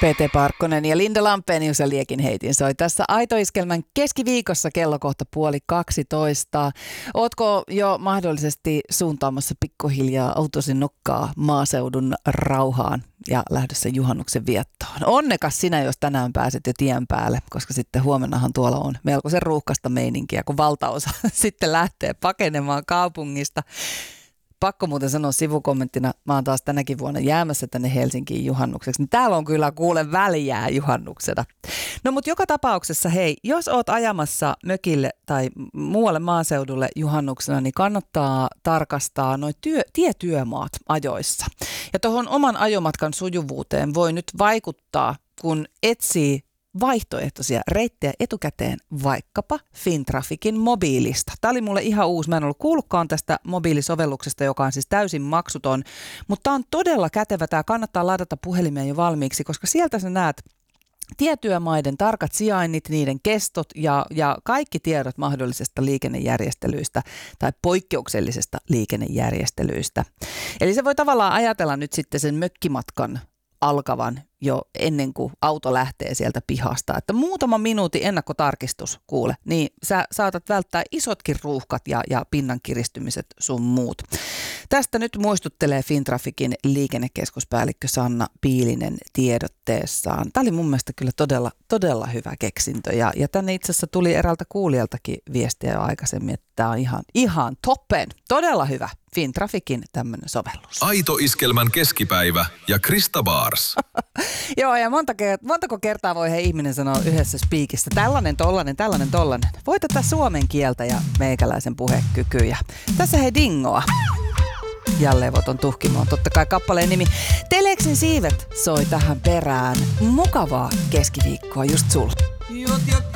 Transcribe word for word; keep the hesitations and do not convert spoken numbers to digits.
P T Parkkonen ja Linda Lampenius ja Liekin heitin soi tässä Aito-iskelmän keskiviikossa kello kohta puoli kaksitoista. Ootko jo mahdollisesti suuntaamassa pikkuhiljaa autosi nokkaa maaseudun rauhaan ja lähdössä juhannuksen viettoon? Onnekas sinä, jos tänään pääset jo tien päälle, koska sitten huomennahan tuolla on melkoisen ruuhkasta meininkiä, kun valtaosa sitten lähtee pakenemaan kaupungista. Pakko muuten sanoa sivukommenttina, mä oon taas tänäkin vuonna jäämässä tänne Helsinkiin juhannukseksi. Täällä on kyllä kuule väljää juhannuksena. No mutta joka tapauksessa hei, jos oot ajamassa mökille tai muualle maaseudulle juhannuksena, niin kannattaa tarkastaa noi työ, tietyömaat ajoissa. Ja tuohon oman ajomatkan sujuvuuteen voi nyt vaikuttaa, kun etsii vaihtoehtoisia reittejä etukäteen vaikkapa Fintraficin mobiilista. Tämä oli mulle ihan uusi. Mä en ollut kuullutkaan tästä mobiilisovelluksesta, joka on siis täysin maksuton, mutta tämä on todella kätevä. Tämä kannattaa ladata puhelimeen jo valmiiksi, koska sieltä sä näet tietyömaiden tarkat sijainnit, niiden kestot ja, ja kaikki tiedot mahdollisesta liikennejärjestelyistä tai poikkeuksellisesta liikennejärjestelyistä. Eli se voi tavallaan ajatella nyt sitten sen mökkimatkan alkavan jo ennen kuin auto lähtee sieltä pihasta. Että muutama minuutin ennakkotarkistus, kuule, niin sä saatat välttää isotkin ruuhkat ja, ja pinnan kiristymiset sun muut. Tästä nyt muistuttelee Fintraficin liikennekeskuspäällikkö Sanna Piilinen tiedotteessaan. Tämä oli mun mielestä kyllä todella, todella hyvä keksintö ja, ja tänne itse asiassa tuli eräältä kuulijaltakin viestiä jo aikaisemmin, että tämä on ihan, ihan toppen. Todella hyvä Fintraficin tämmöinen sovellus. Aito-iskelmän keskipäivä ja Krista Baars. Joo, ja monta, montako kertaa voi he ihminen sanoa yhdessä spiikissä, tällainen, tollainen, tällainen, tollainen. Voi tätä suomen kieltä ja meikäläisen puhekykyä. Tässä he Dingoa. Ja levoton tuhkimo on totta kai kappaleen nimi. Teleksin siivet soi tähän perään. Mukavaa keskiviikkoa just sulla.